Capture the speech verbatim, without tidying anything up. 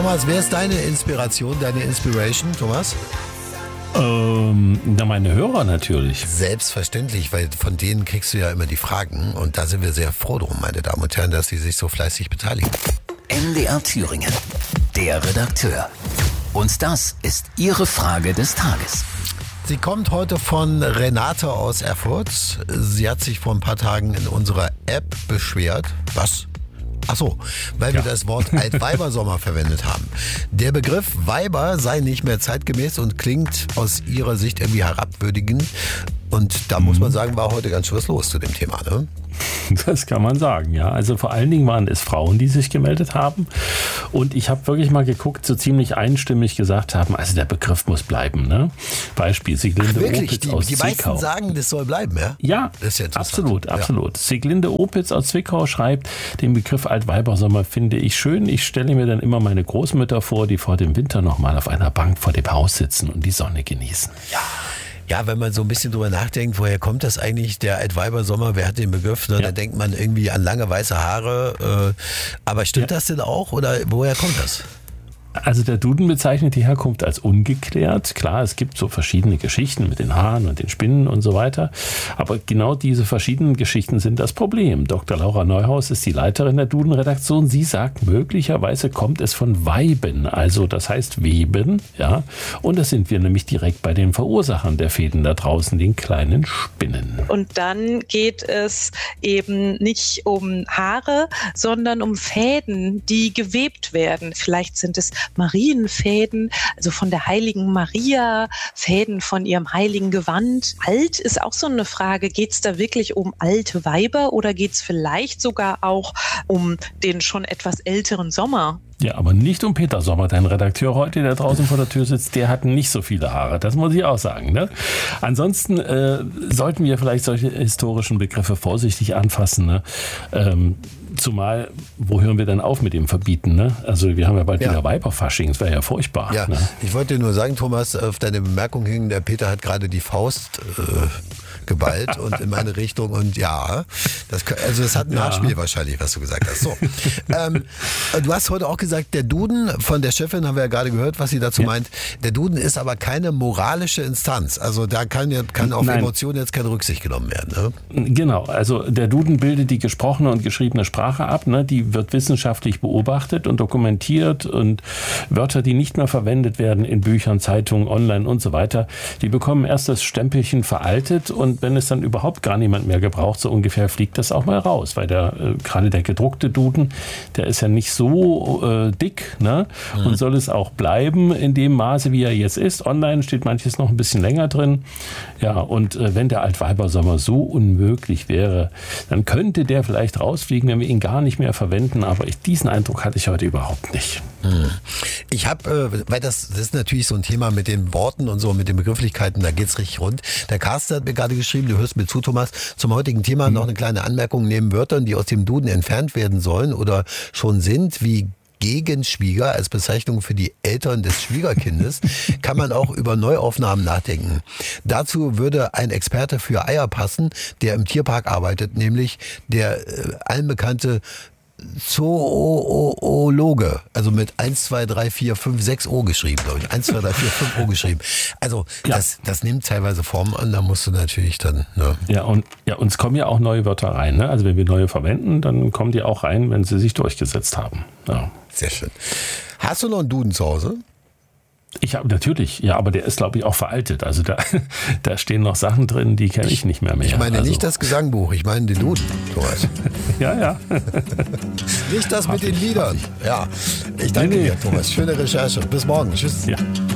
Thomas, wer ist deine Inspiration, deine Inspiration, Thomas? Ähm, na, meine Hörer natürlich. Selbstverständlich, weil von denen kriegst du ja immer die Fragen. Und da sind wir sehr froh drum, meine Damen und Herren, dass sie sich so fleißig beteiligen. M D R Thüringen, der Redakteur. Und das ist Ihre Frage des Tages. Sie kommt heute von Renate aus Erfurt. Sie hat sich vor ein paar Tagen in unserer App beschwert. Was? Ach so, weil ja. wir das Wort Altweibersommer verwendet haben. Der Begriff Weiber sei nicht mehr zeitgemäß und klingt aus ihrer Sicht irgendwie herabwürdigend. Und da mhm. muss man sagen, war heute ganz schön was los zu dem Thema, ne? Das kann man sagen, ja. Also vor allen Dingen waren es Frauen, die sich gemeldet haben. Und ich habe wirklich mal geguckt, so ziemlich einstimmig gesagt haben, also der Begriff muss bleiben, ne? Beispiel Sieglinde Ach, wirklich? Opitz die, aus die Zwickau. Die meisten sagen, das soll bleiben, ja? Ja, das ist ja absolut, ja. absolut. Sieglinde Opitz aus Zwickau schreibt, den Begriff Altweibersommer finde ich schön. Ich stelle mir dann immer meine Großmütter vor, die vor dem Winter noch mal auf einer Bank vor dem Haus sitzen und die Sonne genießen. Ja. Ja, wenn man so ein bisschen drüber nachdenkt, woher kommt das eigentlich, der Altweibersommer, wer hat den Begriff, ne? Ja. Da denkt man irgendwie an lange weiße Haare. Äh, aber stimmt ja. das denn auch oder woher kommt das? Also der Duden bezeichnet die Herkunft als ungeklärt. Klar, es gibt so verschiedene Geschichten mit den Haaren und den Spinnen und so weiter. Aber genau diese verschiedenen Geschichten sind das Problem. Doktor Laura Neuhaus ist die Leiterin der Duden-Redaktion. Sie sagt, möglicherweise kommt es von Weiben, also das heißt Weben. Ja. Und da sind wir nämlich direkt bei den Verursachern der Fäden da draußen, den kleinen Spinnen. Und dann geht es eben nicht um Haare, sondern um Fäden, die gewebt werden. Vielleicht sind es Marienfäden, also von der heiligen Maria, Fäden von ihrem heiligen Gewand. Alt ist auch so eine Frage, geht es da wirklich um alte Weiber oder geht es vielleicht sogar auch um den schon etwas älteren Sommer? Ja, aber nicht um Peter Sommer, dein Redakteur heute, der draußen vor der Tür sitzt, der hat nicht so viele Haare, das muss ich auch sagen. Ne? Ansonsten äh, sollten wir vielleicht solche historischen Begriffe vorsichtig anfassen. Ne? Ähm, zumal, wo hören wir denn auf mit dem Verbieten? Ne? Also wir haben ja bald ja. wieder Weiberfasching, das wäre ja furchtbar. Ja, ne? Ich wollte nur sagen, Thomas, auf deine Bemerkung hin, der Peter hat gerade die Faust äh, geballt und in meine Richtung und ja, das, also es hat ein Nachspiel ja. wahrscheinlich, was du gesagt hast. So, ähm, du hast heute auch gesagt, der Duden von der Chefin, haben wir ja gerade gehört, was sie dazu ja. meint, der Duden ist aber keine moralische Instanz, also da kann, ja, kann auf Nein. Emotionen jetzt keine Rücksicht genommen werden. Ne? Genau, also der Duden bildet die gesprochene und geschriebene Sprache ab, ne? Die wird wissenschaftlich beobachtet und dokumentiert und Wörter, die nicht mehr verwendet werden in Büchern, Zeitungen, online und so weiter, die bekommen erst das Stempelchen veraltet und wenn es dann überhaupt gar niemand mehr gebraucht, so ungefähr fliegt das auch mal raus, weil der äh, gerade der gedruckte Duden, der ist ja nicht so äh, dick, ne? Mhm. Und soll es auch bleiben in dem Maße, wie er jetzt ist. Online steht manches noch ein bisschen länger drin. Ja, und äh, wenn der Altweibersommer so unmöglich wäre, dann könnte der vielleicht rausfliegen, wenn wir ihn gar nicht mehr verwenden. Aber ich, diesen Eindruck hatte ich heute überhaupt nicht. Mhm. Ich habe, äh, weil das, das ist natürlich so ein Thema mit den Worten und so, mit den Begrifflichkeiten, da geht's richtig rund. Der Carsten hat mir gerade geschrieben, du hörst mir zu, Thomas, zum heutigen Thema mhm. noch eine kleine Anmerkung neben Wörtern, die aus dem Duden entfernt werden sollen oder schon sind, wie Gegenschwieger als Bezeichnung für die Eltern des Schwiegerkindes, kann man auch über Neuaufnahmen nachdenken. Dazu würde ein Experte für Eier passen, der im Tierpark arbeitet, nämlich der äh, allen bekannte Zoologe, also mit eins, zwei, drei, vier, fünf, sechs O geschrieben, glaube ich. eins, zwei, drei, vier, fünf O geschrieben. Also ja. das, das nimmt teilweise Formen an, da musst du natürlich dann... Ne. Ja, und ja, uns kommen ja auch neue Wörter rein. Ne? Also wenn wir neue verwenden, dann kommen die auch rein, wenn sie sich durchgesetzt haben. Ja. Sehr schön. Hast du noch einen Duden zu Hause? Ich habe natürlich, ja, aber der ist, glaube ich, auch veraltet. Also da, da stehen noch Sachen drin, die kenne ich nicht mehr mehr. Ich meine also. nicht das Gesangbuch, ich meine den Duden. Thomas. Ja, ja. Nicht das mit den Liedern. Ja, ich danke nee, nee. dir, Thomas. Schöne Recherche. Bis morgen. Tschüss. Ja.